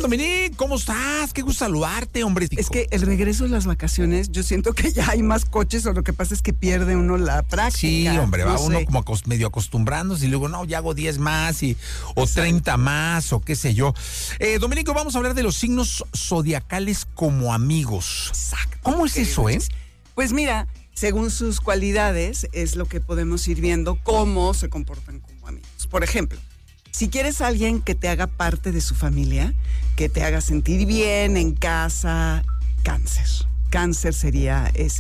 Dominique, ¿cómo estás? Qué gusto saludarte, hombre. Es que el regreso de las vacaciones, yo siento que ya hay más coches, o lo que pasa es que pierde uno la práctica. Sí, hombre, va no uno sé. como medio acostumbrándose y luego, no, ya hago 10 más o 30 más o qué sé yo. Dominique, vamos a hablar de los signos zodiacales como amigos. Exacto. ¿Cómo es eso, Pues mira, según sus cualidades es lo que podemos ir viendo cómo se comportan como amigos. Por ejemplo, si quieres a alguien que te haga parte de su familia, que te haga sentir bien en casa, Cáncer. Cáncer sería ese